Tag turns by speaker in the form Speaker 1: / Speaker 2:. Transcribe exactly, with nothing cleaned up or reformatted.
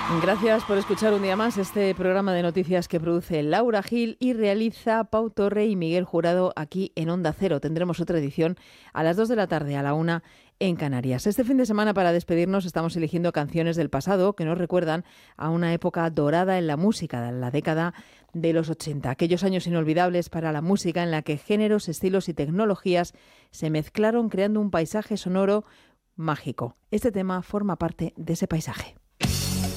Speaker 1: Gracias por escuchar un día más este programa de noticias que produce Laura Gil y realiza Pau Torre y Miguel Jurado aquí en Onda Cero. Tendremos otra edición a las dos de la tarde, a la una en Canarias. Este fin de semana, para despedirnos, estamos eligiendo canciones del pasado que nos recuerdan a una época dorada en la música, de la década de los ochenta. Aquellos años inolvidables para la música en la que géneros, estilos y tecnologías se mezclaron creando un paisaje sonoro mágico. Este tema forma parte de ese paisaje.